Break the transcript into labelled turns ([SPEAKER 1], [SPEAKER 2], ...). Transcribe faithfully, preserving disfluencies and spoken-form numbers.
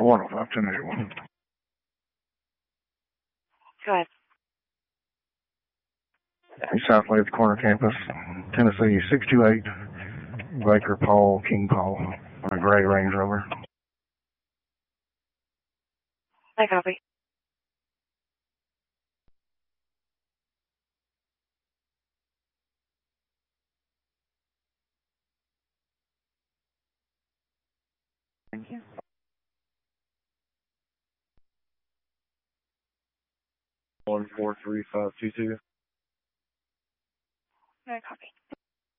[SPEAKER 1] one oh five, ten eighty-one.
[SPEAKER 2] Go ahead.
[SPEAKER 1] East South Lake Corner Campus, Tennessee, six two eight, Baker Paul, King Paul, on a gray Range Rover.
[SPEAKER 2] I copy.
[SPEAKER 3] Thank you.
[SPEAKER 4] One four three five two two.
[SPEAKER 2] I copy.